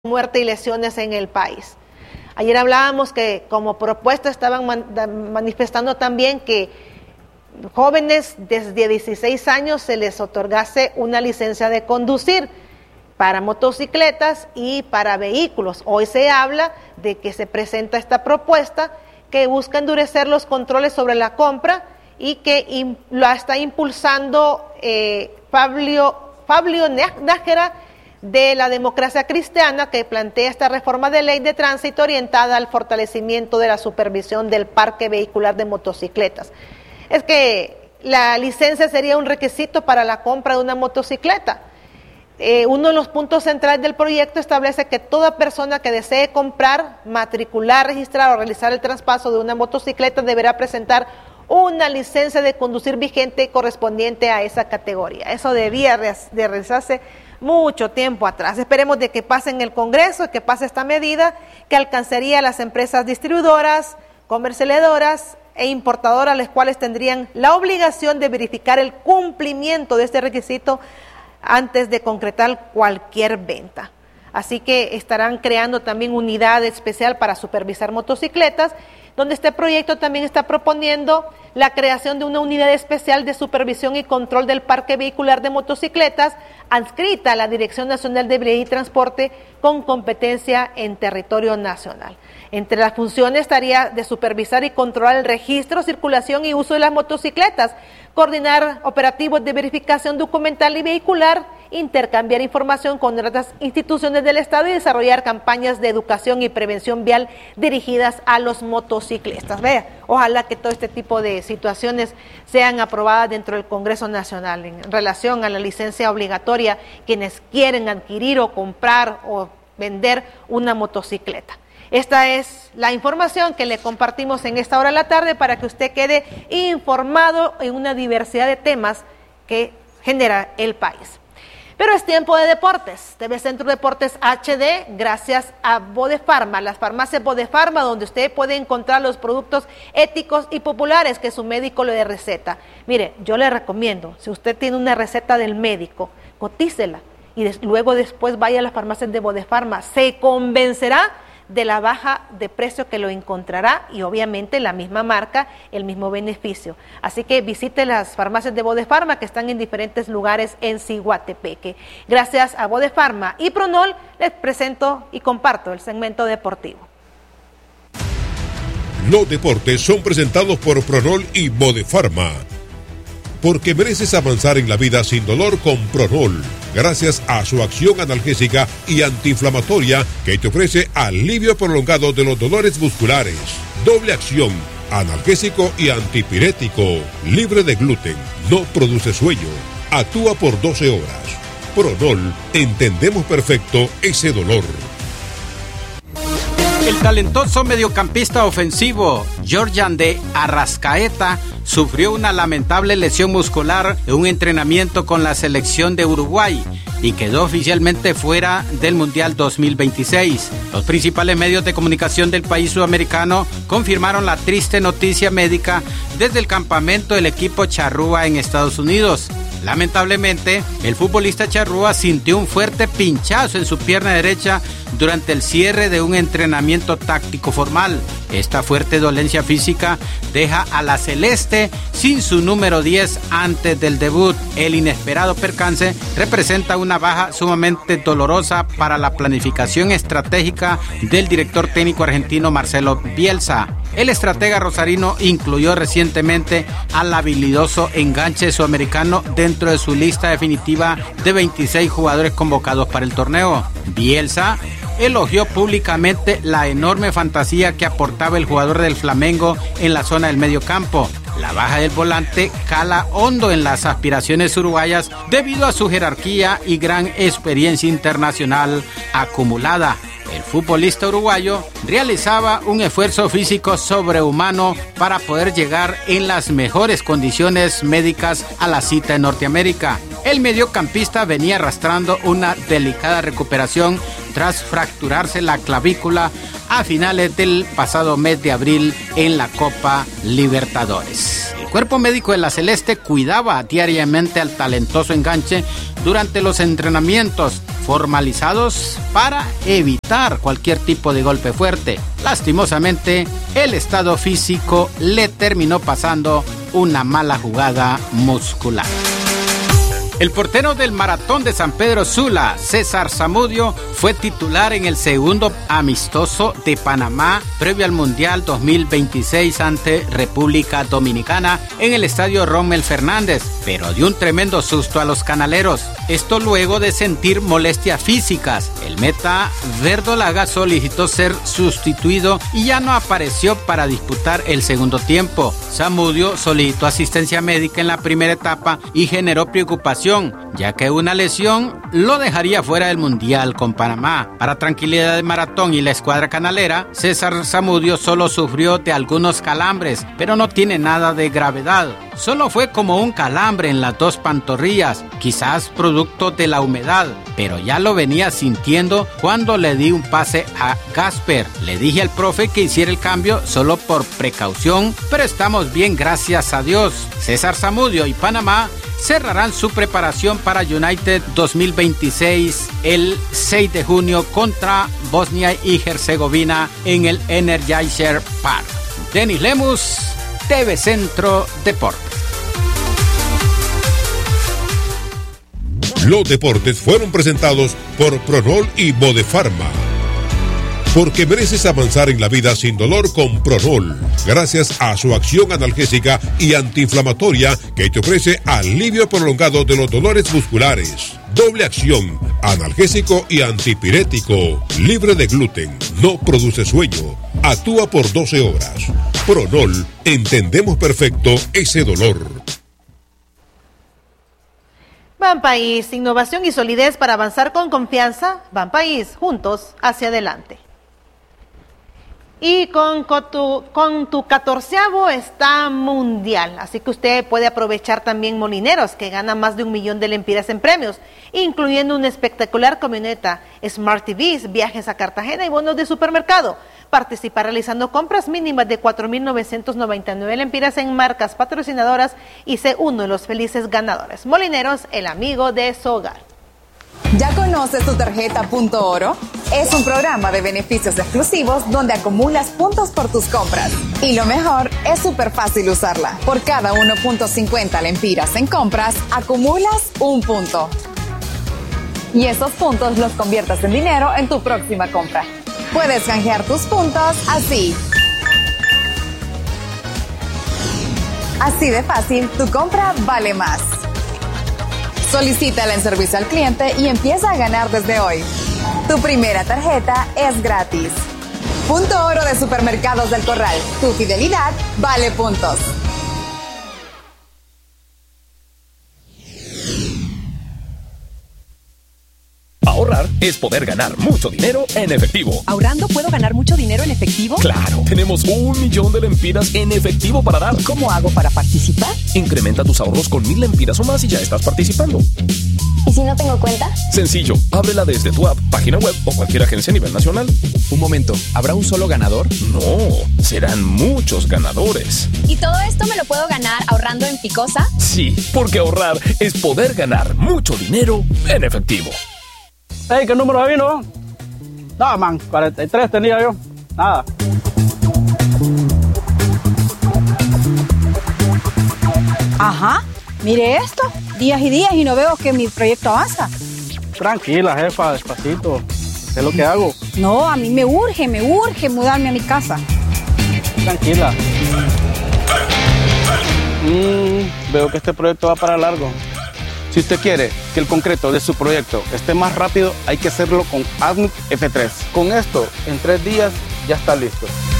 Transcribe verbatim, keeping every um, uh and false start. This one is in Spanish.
muerte y lesiones en el país. Ayer hablábamos que como propuesta estaban man, manifestando también que jóvenes desde dieciséis años se les otorgase una licencia de conducir para motocicletas y para vehículos. Hoy se habla de que se presenta esta propuesta que busca endurecer los controles sobre la compra y que im, la está impulsando eh, Pablo, Pablo Nájera, de la Democracia Cristiana, que plantea esta reforma de ley de tránsito orientada al fortalecimiento de la supervisión del parque vehicular de motocicletas. Es que la licencia sería un requisito para la compra de una motocicleta. Eh, uno de los puntos centrales del proyecto establece que toda persona que desee comprar, matricular, registrar o realizar el traspaso de una motocicleta deberá presentar una licencia de conducir vigente correspondiente a esa categoría. Eso debía de realizarse mucho tiempo atrás. Esperemos de que pase en el Congreso, que pase esta medida que alcanzaría a las empresas distribuidoras, comercializadoras e importadoras, las cuales tendrían la obligación de verificar el cumplimiento de este requisito antes de concretar cualquier venta. Así que estarán creando también unidad especial para supervisar motocicletas, donde este proyecto también está proponiendo la creación de una unidad especial de supervisión y control del parque vehicular de motocicletas adscrita a la Dirección Nacional de Vialidad y Transporte con competencia en territorio nacional. Entre las funciones estaría de supervisar y controlar el registro, circulación y uso de las motocicletas, coordinar operativos de verificación documental y vehicular, intercambiar información con otras instituciones del Estado y desarrollar campañas de educación y prevención vial dirigidas a los motociclistas. Vea, ojalá que todo este tipo de situaciones sean aprobadas dentro del Congreso Nacional en relación a la licencia obligatoria quienes quieren adquirir o comprar o vender una motocicleta. Esta es la información que le compartimos en esta hora de la tarde para que usted quede informado en una diversidad de temas que genera el país. Pero es tiempo de deportes. T V Centro Deportes H D, gracias a Bodefarma, las farmacias Bodefarma, donde usted puede encontrar los productos éticos y populares que su médico le receta. Mire, yo le recomiendo, si usted tiene una receta del médico, cotícela y des, luego después vaya a las farmacias de Bodefarma. Se convencerá de la baja de precio que lo encontrará y obviamente la misma marca, el mismo beneficio. Así que visite las farmacias de Bodefarma que están en diferentes lugares en Ciguatepeque. Gracias a Bodefarma y Pronol les presento y comparto el segmento deportivo. Los deportes son presentados por Pronol y Bodefarma. Porque mereces avanzar en la vida sin dolor con Pronol, gracias a su acción analgésica y antiinflamatoria que te ofrece alivio prolongado de los dolores musculares. Doble acción, analgésico y antipirético, libre de gluten, no produce sueño, actúa por doce horas. Pronol, entendemos perfecto ese dolor. El talentoso mediocampista ofensivo Georgian de Arrascaeta sufrió una lamentable lesión muscular en un entrenamiento con la selección de Uruguay y quedó oficialmente fuera del Mundial dos mil veintiséis. Los principales medios de comunicación del país sudamericano confirmaron la triste noticia médica desde el campamento del equipo charrúa en Estados Unidos. Lamentablemente, el futbolista charrúa sintió un fuerte pinchazo en su pierna derecha durante el cierre de un entrenamiento táctico formal. Esta fuerte dolencia física deja a la celeste sin su número diez antes del debut. El inesperado percance representa una baja sumamente dolorosa para la planificación estratégica del director técnico argentino Marcelo Bielsa. El estratega rosarino incluyó recientemente al habilidoso enganche sudamericano dentro de su lista definitiva de veintiséis jugadores convocados para el torneo. Bielsa elogió públicamente la enorme fantasía que aportaba el jugador del Flamengo en la zona del medio campo. La baja del volante cala hondo en las aspiraciones uruguayas debido a su jerarquía y gran experiencia internacional acumulada. El futbolista uruguayo realizaba un esfuerzo físico sobrehumano para poder llegar en las mejores condiciones médicas a la cita en Norteamérica. El mediocampista venía arrastrando una delicada recuperación tras fracturarse la clavícula a finales del pasado mes de abril en la Copa Libertadores. El cuerpo médico de la Celeste cuidaba diariamente al talentoso enganche durante los entrenamientos. Fue formalizados para evitar cualquier tipo de golpe fuerte. Lastimosamente, el estado físico le terminó pasando una mala jugada muscular. El portero del Maratón de San Pedro Sula, César Zamudio, fue titular en el segundo amistoso de Panamá previo al Mundial dos mil veintiséis ante República Dominicana en el estadio Rommel Fernández, pero dio un tremendo susto a los canaleros. Esto luego de sentir molestias físicas. El meta verdolaga solicitó ser sustituido y ya no apareció para disputar el segundo tiempo. Zamudio solicitó asistencia médica en la primera etapa y generó preocupación, ya que una lesión lo dejaría fuera del Mundial con Panamá. Para tranquilidad de Maratón y la escuadra canalera, César Zamudio solo sufrió de algunos calambres, pero no tiene nada de gravedad. Solo fue como un calambre en las dos pantorrillas, quizás producto de la humedad, pero ya lo venía sintiendo cuando le di un pase a Gasper. Le dije al profe que hiciera el cambio solo por precaución, pero estamos bien, gracias a Dios. César Zamudio y Panamá cerrarán su preparación para United dos mil veintiséis el seis de junio contra Bosnia y Herzegovina en el Energizer Park. Denis Lemus, T V Centro Deportes. Los deportes fueron presentados por Pronol y Bodefarma. Porque mereces avanzar en la vida sin dolor con Pronol, gracias a su acción analgésica y antiinflamatoria que te ofrece alivio prolongado de los dolores musculares. Doble acción, analgésico y antipirético, libre de gluten, no produce sueño, actúa por doce horas. Pronol, entendemos perfecto ese dolor. Banpaís, innovación y solidez para avanzar con confianza. Banpaís, juntos hacia adelante. Y con, con, tu, con tu catorceavo está mundial, así que usted puede aprovechar también Molineros, que gana más de un millón de lempiras en premios, incluyendo una espectacular camioneta, Smart T Vs, viajes a Cartagena y bonos de supermercado. Participa realizando compras mínimas de cuatro mil novecientos noventa y nueve lempiras en marcas patrocinadoras y sé uno de los felices ganadores. Molineros, el amigo de su hogar. ¿Ya conoces tu tarjeta Punto Oro? Es un programa de beneficios exclusivos donde acumulas puntos por tus compras. Y lo mejor, es súper fácil usarla. Por cada uno punto cincuenta lempiras en compras, acumulas un punto. Y esos puntos los conviertes en dinero en tu próxima compra. Puedes canjear tus puntos así. Así de fácil, tu compra vale más. Solicítala en servicio al cliente y empieza a ganar desde hoy. Tu primera tarjeta es gratis. Punto Oro de Supermercados del Corral. Tu fidelidad vale puntos. Ahorrar es poder ganar mucho dinero en efectivo. ¿Ahorrando puedo ganar mucho dinero en efectivo? ¡Claro! Tenemos un millón de lempiras en efectivo para dar. ¿Cómo hago para participar? Incrementa tus ahorros con mil lempiras o más y ya estás participando. ¿Y si no tengo cuenta? Sencillo, ábrela desde tu app, página web o cualquier agencia a nivel nacional. Un momento, ¿habrá un solo ganador? No, serán muchos ganadores. ¿Y todo esto me lo puedo ganar ahorrando en Ficosa? Sí, porque ahorrar es poder ganar mucho dinero en efectivo. Hey, ¿qué número vino? No, man, cuarenta y tres tenía yo. Nada. Ajá, mire esto. Días y días y no veo que mi proyecto avanza. Tranquila, jefa, despacito. ¿Qué es lo que hago? No, a mí me urge, me urge mudarme a mi casa. Tranquila. Mm, veo que este proyecto va para largo. Si usted quiere que el concreto de su proyecto esté más rápido, hay que hacerlo con Admic F tres. Con esto, en tres días ya está listo.